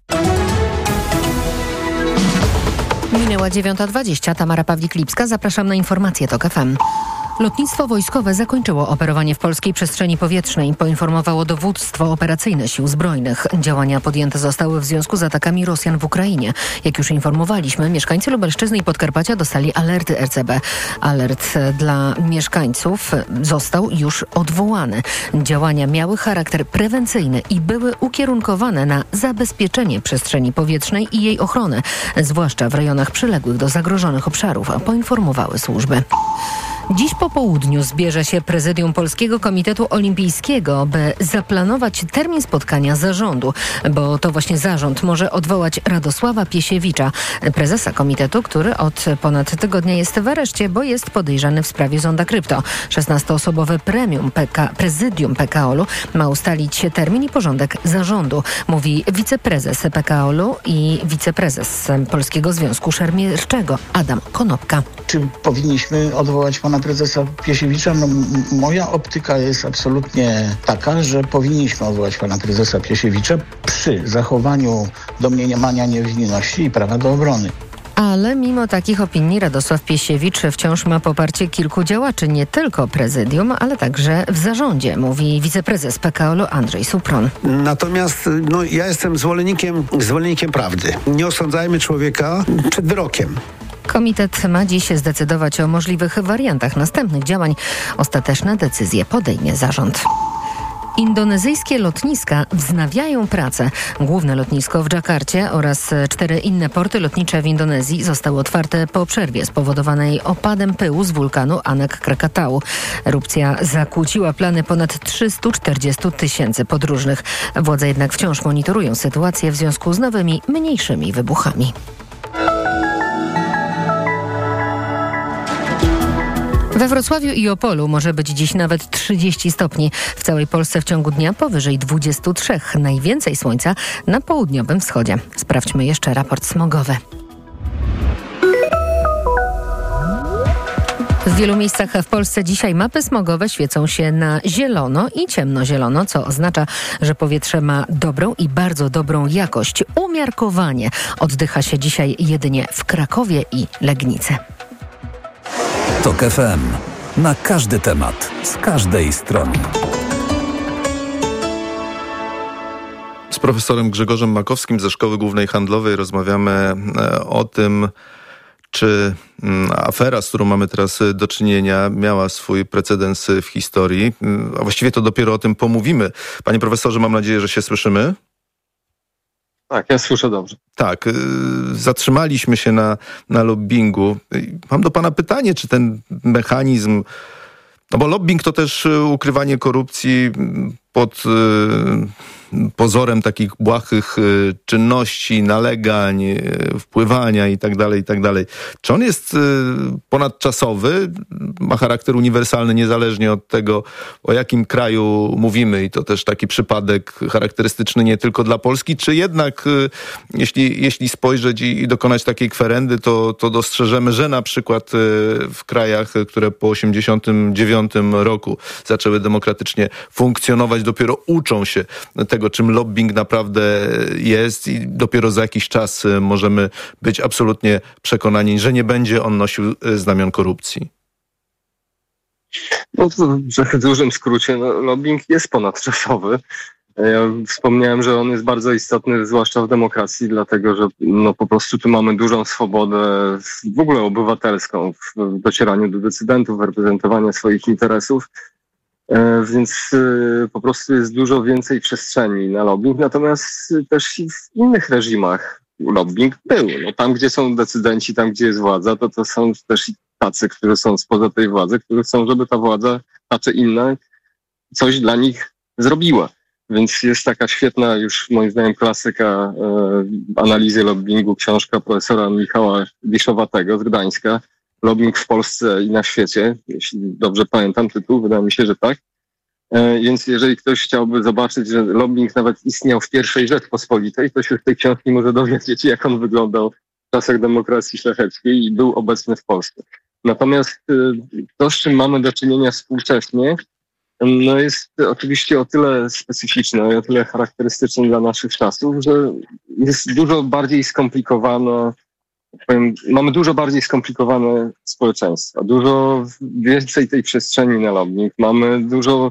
Minęła dziewiąta dwadzieścia. Tamara Pawlik-Lipska. Zapraszam na informacje TOK F M. Lotnictwo wojskowe zakończyło operowanie w polskiej przestrzeni powietrznej, poinformowało dowództwo operacyjne Sił Zbrojnych. Działania podjęte zostały w związku z atakami Rosjan w Ukrainie. Jak już informowaliśmy, mieszkańcy Lubelszczyzny i Podkarpacia dostali alerty R C B. Alert dla mieszkańców został już odwołany. Działania miały charakter prewencyjny i były ukierunkowane na zabezpieczenie przestrzeni powietrznej i jej ochronę, zwłaszcza w rejonach przyległych do zagrożonych obszarów, poinformowały służby. Dziś po południu zbierze się Prezydium Polskiego Komitetu Olimpijskiego, by zaplanować termin spotkania zarządu, bo to właśnie zarząd może odwołać Radosława Piesiewicza, prezesa komitetu, który od ponad tygodnia jest w areszcie, bo jest podejrzany w sprawie Zonda Krypto. szesnastoosobowe premium P K, Prezydium P K O L-u ma ustalić termin i porządek zarządu, mówi wiceprezes P K O L-u i wiceprezes Polskiego Związku Szermierczego Adam Konopka. Czy powinniśmy odwołać pana prezesa Piesiewicza? No, m- moja optyka jest absolutnie taka, że powinniśmy odwołać pana prezesa Piesiewicza przy zachowaniu domniemania niewinności i prawa do obrony. Ale mimo takich opinii Radosław Piesiewicz wciąż ma poparcie kilku działaczy, nie tylko prezydium, ale także w zarządzie, mówi wiceprezes P K O L-u Andrzej Supron. Natomiast no, ja jestem zwolennikiem, zwolennikiem prawdy. Nie osądzajmy człowieka przed wyrokiem. Komitet ma dziś zdecydować o możliwych wariantach następnych działań. Ostateczne decyzje podejmie zarząd. Indonezyjskie lotniska wznawiają pracę. Główne lotnisko w Dżakarcie oraz cztery inne porty lotnicze w Indonezji zostały otwarte po przerwie spowodowanej opadem pyłu z wulkanu Anak Krakatau. Erupcja zakłóciła plany ponad trzystu czterdziestu tysięcy podróżnych. Władze jednak wciąż monitorują sytuację w związku z nowymi, mniejszymi wybuchami. We Wrocławiu i Opolu może być dziś nawet trzydzieści stopni. W całej Polsce w ciągu dnia powyżej dwudziestu trzech. Najwięcej słońca na południowym wschodzie. Sprawdźmy jeszcze raport smogowy. W wielu miejscach w Polsce dzisiaj mapy smogowe świecą się na zielono i ciemnozielono, co oznacza, że powietrze ma dobrą i bardzo dobrą jakość. Umiarkowanie oddycha się dzisiaj jedynie w Krakowie i Legnicy. TOK F M. Na każdy temat, z każdej strony. Z profesorem Grzegorzem Makowskim ze Szkoły Głównej Handlowej rozmawiamy o tym, czy afera, z którą mamy teraz do czynienia, miała swój precedens w historii. A właściwie to dopiero o tym pomówimy. Panie profesorze, mam nadzieję, że się słyszymy. Tak, ja słyszę dobrze. Tak, zatrzymaliśmy się na, na lobbingu. Mam do pana pytanie, czy ten mechanizm... No bo lobbying to też ukrywanie korupcji pod y, pozorem takich błahych y, czynności, nalegań, y, wpływania i tak dalej, i tak dalej. Czy on jest y, ponadczasowy, ma charakter uniwersalny niezależnie od tego, o jakim kraju mówimy i to też taki przypadek charakterystyczny nie tylko dla Polski, czy jednak y, jeśli, jeśli spojrzeć i, i dokonać takiej kwerendy, to, to dostrzeżemy, że na przykład y, w krajach, które po osiemdziesiątym dziewiątym roku zaczęły demokratycznie funkcjonować, dopiero uczą się tego, czym lobbying naprawdę jest i dopiero za jakiś czas możemy być absolutnie przekonani, że nie będzie on nosił znamion korupcji. No to w dużym skrócie, no, lobbying jest ponadczasowy. Ja wspomniałem, że on jest bardzo istotny, zwłaszcza w demokracji, dlatego że no, po prostu tu mamy dużą swobodę w ogóle obywatelską w docieraniu do decydentów, w reprezentowaniu swoich interesów. Więc po prostu jest dużo więcej przestrzeni na lobbying, natomiast też i w innych reżimach lobbying był. No, tam, gdzie są decydenci, tam, gdzie jest władza, to to są też i tacy, którzy są spoza tej władzy, którzy chcą, żeby ta władza, ta czy inna, coś dla nich zrobiła. Więc jest taka świetna już moim zdaniem klasyka e, analizy lobbingu, książka profesora Michała Wiszowatego z Gdańska, Lobbying w Polsce i na świecie, jeśli dobrze pamiętam tytuł, wydaje mi się, że tak. E, więc jeżeli ktoś chciałby zobaczyć, że lobbying nawet istniał w pierwszej Rzeczpospolitej, to się z tej książki może dowiedzieć, jak on wyglądał w czasach demokracji szlacheckiej i był obecny w Polsce. Natomiast e, to, z czym mamy do czynienia współcześnie, no jest oczywiście o tyle specyficzne i o tyle charakterystyczne dla naszych czasów, że jest dużo bardziej skomplikowane, powiem, mamy dużo bardziej skomplikowane społeczeństwa, dużo więcej tej przestrzeni na lobbying, mamy dużo,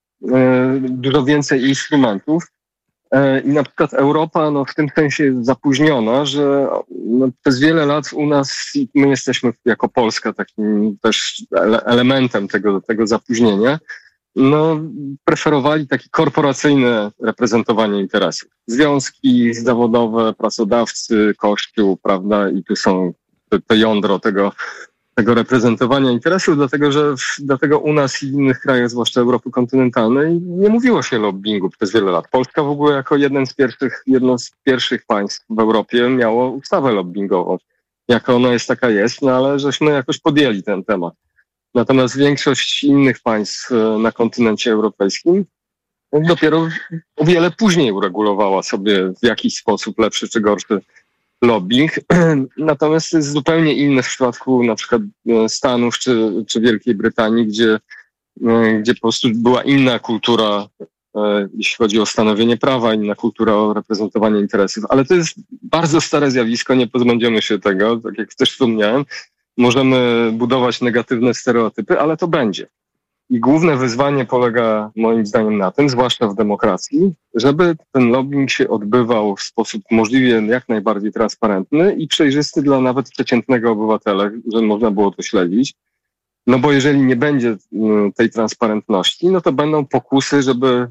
e, dużo więcej instrumentów e, i na przykład Europa no, w tym sensie zapóźniona, że no, przez wiele lat u nas, my jesteśmy jako Polska takim też ele- elementem tego, tego zapóźnienia, no, preferowali takie korporacyjne reprezentowanie interesów. Związki zawodowe, pracodawcy, Kościół, prawda, i tu są to, to jądro tego, tego reprezentowania interesów, dlatego że w, dlatego u nas i w innych krajach, zwłaszcza Europy kontynentalnej, nie mówiło się o lobbingu przez wiele lat. Polska w ogóle jako jeden z pierwszych, jedno z pierwszych państw w Europie miało ustawę lobbingową. Jaka ona jest, taka jest, no ale żeśmy jakoś podjęli ten temat. Natomiast większość innych państw na kontynencie europejskim dopiero o wiele później uregulowała sobie w jakiś sposób lepszy czy gorszy lobbying. Natomiast jest zupełnie inne w przypadku na przykład Stanów czy, czy Wielkiej Brytanii, gdzie, gdzie po prostu była inna kultura, jeśli chodzi o stanowienie prawa, inna kultura o reprezentowanie interesów. Ale to jest bardzo stare zjawisko, nie pozbędziemy się tego, tak jak też wspomniałem. Możemy budować negatywne stereotypy, ale to będzie. I główne wyzwanie polega moim zdaniem na tym, zwłaszcza w demokracji, żeby ten lobbying się odbywał w sposób możliwie jak najbardziej transparentny i przejrzysty dla nawet przeciętnego obywatela, żeby można było to śledzić. No bo jeżeli nie będzie tej transparentności, no to będą pokusy, żeby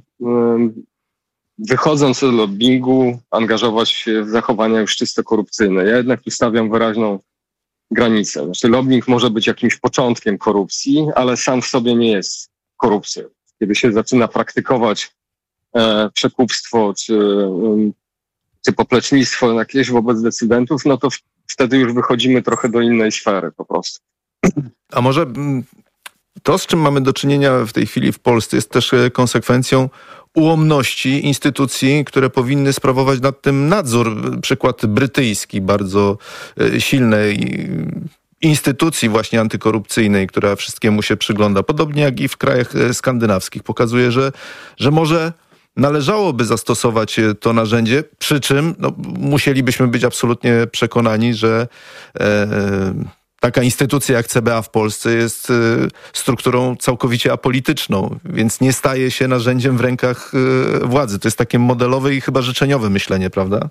wychodząc z lobbingu angażować się w zachowania już czysto korupcyjne. Ja jednak tu stawiam wyraźną granicę. Znaczy lobbying może być jakimś początkiem korupcji, ale sam w sobie nie jest korupcją. Kiedy się zaczyna praktykować e, przekupstwo czy, um, czy poplecznictwo jakieś wobec decydentów, no to w, wtedy już wychodzimy trochę do innej sfery po prostu. A może to, z czym mamy do czynienia w tej chwili w Polsce, jest też konsekwencją ułomności instytucji, które powinny sprawować nad tym nadzór. Przykład brytyjski, bardzo silnej instytucji właśnie antykorupcyjnej, która wszystkiemu się przygląda. Podobnie jak i w krajach skandynawskich. Pokazuje, że, że może należałoby zastosować to narzędzie, przy czym no, musielibyśmy być absolutnie przekonani, że e, taka instytucja jak C B A w Polsce jest e, strukturą całkowicie apolityczną, więc nie staje się narzędziem w rękach e, władzy. To jest takie modelowe i chyba życzeniowe myślenie, prawda?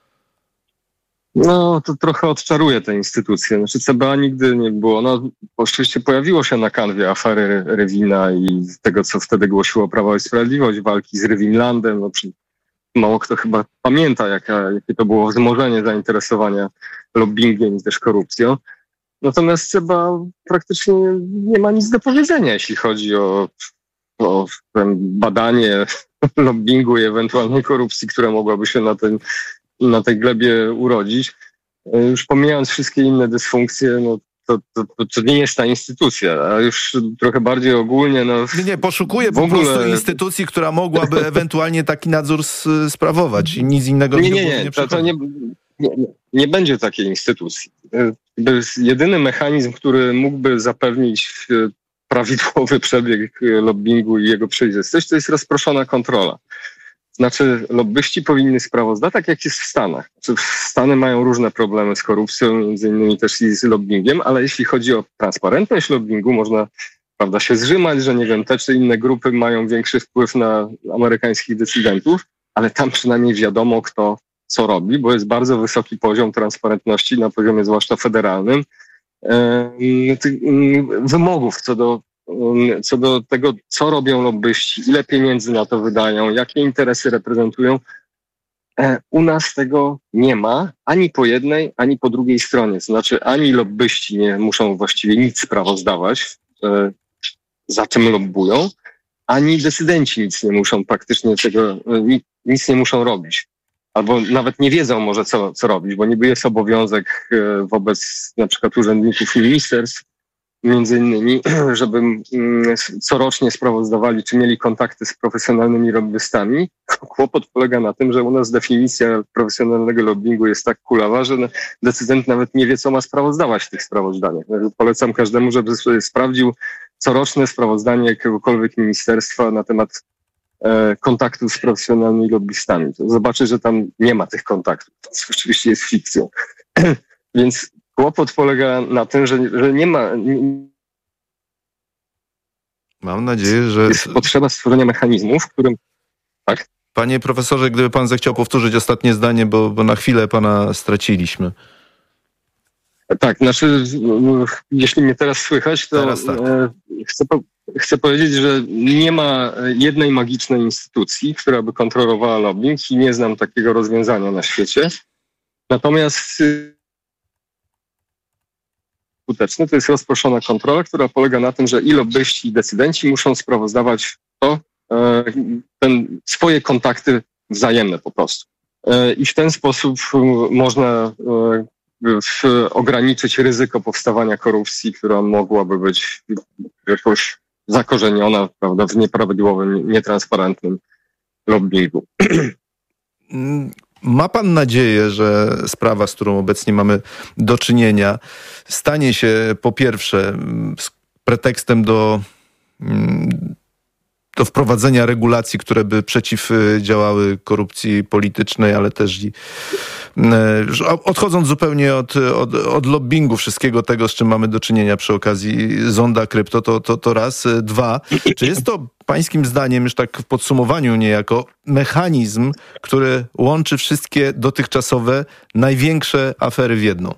No, to trochę odczaruje te instytucje. Znaczy C B A nigdy nie było. No, oczywiście pojawiło się na kanwie afery Rewina i tego, co wtedy głosiło Prawo i Sprawiedliwość, walki z Rewinlandem. No, mało kto chyba pamięta, jaka, jakie to było wzmożenie zainteresowania lobbingiem i też korupcją. Natomiast C B A praktycznie nie ma nic do powiedzenia, jeśli chodzi o, o badanie lobbingu i ewentualnej korupcji, która mogłaby się na ten na tej glebie urodzić. Już pomijając wszystkie inne dysfunkcje, no to, to, to nie jest ta instytucja, a już trochę bardziej ogólnie... No, nie, nie, poszukuję po ogóle... prostu instytucji, która mogłaby ewentualnie taki nadzór sprawować i nic innego nie, nie, nie, nie, nie to, to nie, nie, nie będzie takiej instytucji. To jest jedyny mechanizm, który mógłby zapewnić prawidłowy przebieg lobbingu i jego przejrzystość, to jest rozproszona kontrola. Znaczy, lobbyści powinny sprawozdać, tak jak jest w Stanach. Znaczy, Stany mają różne problemy z korupcją, między innymi też i z lobbingiem, ale jeśli chodzi o transparentność lobbingu, można, prawda, się zrzymać, że nie wiem, te czy inne grupy mają większy wpływ na amerykańskich decydentów, ale tam przynajmniej wiadomo, kto co robi, bo jest bardzo wysoki poziom transparentności na poziomie zwłaszcza federalnym, wymogów co do co do tego, co robią lobbyści, ile pieniędzy na to wydają, jakie interesy reprezentują. U nas tego nie ma ani po jednej, ani po drugiej stronie. To znaczy ani lobbyści nie muszą właściwie nic sprawozdawać, za czym lobbują, ani decydenci nic nie muszą praktycznie tego, nic nie muszą robić. Albo nawet nie wiedzą może co, co robić, bo niby jest obowiązek wobec na przykład urzędników ministerstw, między innymi, żeby corocznie sprawozdawali, czy mieli kontakty z profesjonalnymi lobbystami. Kłopot polega na tym, że u nas definicja profesjonalnego lobbingu jest tak kulawa, że decydent nawet nie wie, co ma sprawozdawać w tych sprawozdaniach. Polecam każdemu, żeby sobie sprawdził coroczne sprawozdanie jakiegokolwiek ministerstwa na temat e, kontaktów z profesjonalnymi lobbystami. To zobaczy, że tam nie ma tych kontaktów. To oczywiście jest fikcją. Więc kłopot polega na tym, że, że nie ma... Nie, Mam nadzieję, że... Jest potrzeba stworzenia mechanizmów, w którym... Tak? Panie profesorze, gdyby pan zechciał powtórzyć ostatnie zdanie, bo, bo na chwilę pana straciliśmy. Tak, znaczy, jeśli mnie teraz słychać, to teraz tak. chcę, po, chcę powiedzieć, że nie ma jednej magicznej instytucji, która by kontrolowała lobbying i nie znam takiego rozwiązania na świecie. Natomiast skuteczny to jest rozproszona kontrola, która polega na tym, że i lobbyści, i decydenci muszą sprawozdawać to, ten, swoje kontakty wzajemne po prostu. I w ten sposób można w, ograniczyć ryzyko powstawania korupcji, która mogłaby być jakoś zakorzeniona, prawda, w nieprawidłowym, nietransparentnym lobbingu. Ma pan nadzieję, że sprawa, z którą obecnie mamy do czynienia, stanie się po pierwsze pretekstem do, do wprowadzenia regulacji, które by przeciwdziałały korupcji politycznej, ale też i odchodząc zupełnie od, od, od lobbingu, wszystkiego tego, z czym mamy do czynienia przy okazji zonda krypto, to, to, to raz. Dwa, czy jest to pańskim zdaniem, już tak w podsumowaniu niejako, mechanizm, który łączy wszystkie dotychczasowe największe afery w jedną?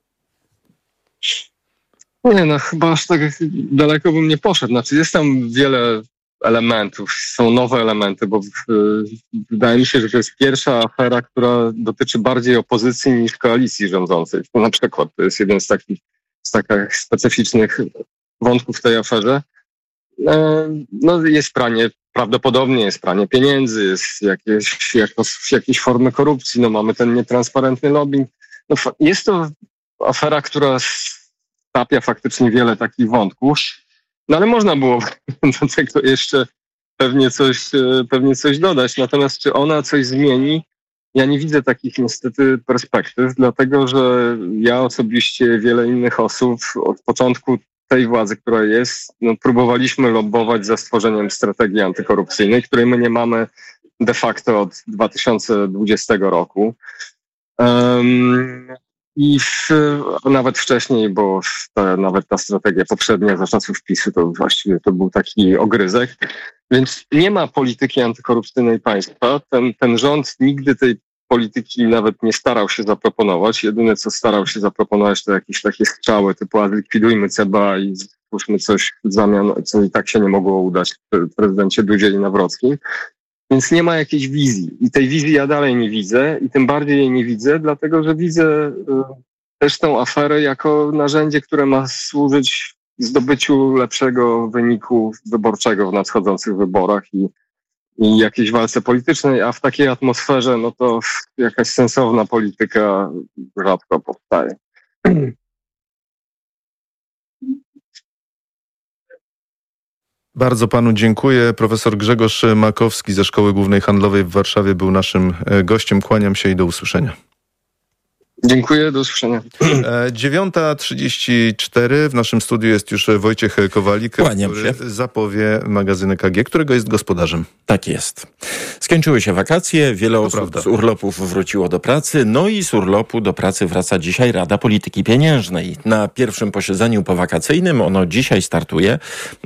Nie, no chyba aż tak daleko bym nie poszedł. Znaczy jest tam wiele elementów, są nowe elementy, bo wydaje mi się, że to jest pierwsza afera, która dotyczy bardziej opozycji niż koalicji rządzącej. To na przykład to jest jeden z takich, z takich specyficznych wątków w tej aferze. No jest pranie, prawdopodobnie jest pranie pieniędzy, jest jakieś, jakieś, jakieś formy korupcji, no mamy ten nietransparentny lobbying. No, jest to afera, która stapia faktycznie wiele takich wątków. No ale można było do tego jeszcze pewnie coś, pewnie coś dodać. Natomiast czy ona coś zmieni? Ja nie widzę takich niestety perspektyw, dlatego że ja osobiście, wiele innych osób od początku tej władzy, która jest, no, próbowaliśmy lobbować za stworzeniem strategii antykorupcyjnej, której my nie mamy de facto od dwa tysiące dwudziestego roku. Um, I w, nawet wcześniej, bo ta, nawet ta strategia poprzednia za czasów PiS-u to właściwie to był taki ogryzek. Więc nie ma polityki antykorupcyjnej państwa. Ten, ten rząd nigdy tej polityki nawet nie starał się zaproponować. Jedyne, co starał się zaproponować, to jakieś takie strzały typu a zlikwidujmy C B A i stwórzmy coś w zamian, co i tak się nie mogło udać prezydencie Dudzie i Nawrockim. Więc nie ma jakiejś wizji. I tej wizji ja dalej nie widzę i tym bardziej jej nie widzę, dlatego że widzę y, też tę aferę jako narzędzie, które ma służyć zdobyciu lepszego wyniku wyborczego w nadchodzących wyborach i, i jakiejś walce politycznej, a w takiej atmosferze no to jakaś sensowna polityka rzadko powstaje. Bardzo panu dziękuję. Profesor Grzegorz Makowski ze Szkoły Głównej Handlowej w Warszawie był naszym gościem. Kłaniam się i do usłyszenia. Dziękuję, do usłyszenia. dziewiąta trzydzieści cztery. W naszym studiu jest już Wojciech Kowalik, Kłaniam który się. zapowie magazyn E K G, którego jest gospodarzem. Tak jest. Skończyły się wakacje, wiele To osób prawda. z urlopów wróciło do pracy, no i z urlopu do pracy wraca dzisiaj Rada Polityki Pieniężnej. Na pierwszym posiedzeniu powakacyjnym, ono dzisiaj startuje.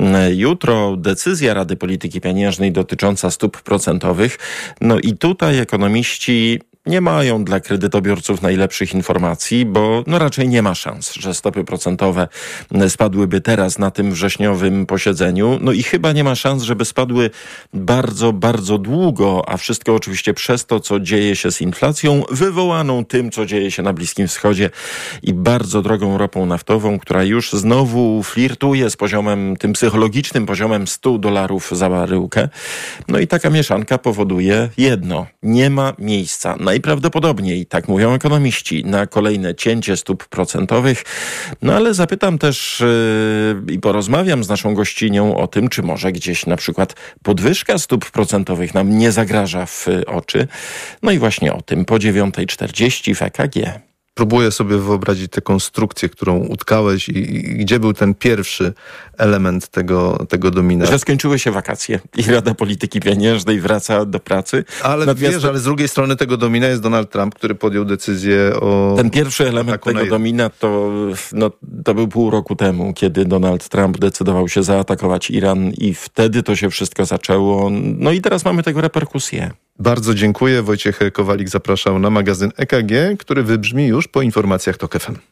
Jutro decyzja Rady Polityki Pieniężnej dotycząca stóp procentowych. No i tutaj ekonomiści nie mają dla kredytobiorców najlepszych informacji, bo no raczej nie ma szans, że stopy procentowe spadłyby teraz na tym wrześniowym posiedzeniu. No i chyba nie ma szans, żeby spadły bardzo, bardzo długo, a wszystko oczywiście przez to, co dzieje się z inflacją wywołaną tym, co dzieje się na Bliskim Wschodzie i bardzo drogą ropą naftową, która już znowu flirtuje z poziomem, tym psychologicznym poziomem stu dolarów za baryłkę. No i taka mieszanka powoduje jedno. Nie ma miejsca najprawdopodobniej, tak mówią ekonomiści, na kolejne cięcie stóp procentowych. No ale zapytam też yy, i porozmawiam z naszą gościnią o tym, czy może gdzieś na przykład podwyżka stóp procentowych nam nie zagraża w oczy. No i właśnie o tym po dziewiąta czterdzieści w E K G. Próbuję sobie wyobrazić tę konstrukcję, którą utkałeś i, i gdzie był ten pierwszy element tego, tego domina. Że skończyły się wakacje i Rada Polityki Pieniężnej wraca do pracy. Ale Natomiast wiesz, ale z drugiej strony tego domina jest Donald Trump, który podjął decyzję o... Ten pierwszy element tego domina to, no, to był pół roku temu, kiedy Donald Trump decydował się zaatakować Iran i wtedy to się wszystko zaczęło. No i teraz mamy tego reperkusje. Bardzo dziękuję. Wojciech Kowalik zapraszał na magazyn E K G, który wybrzmi już po informacjach TOK F M.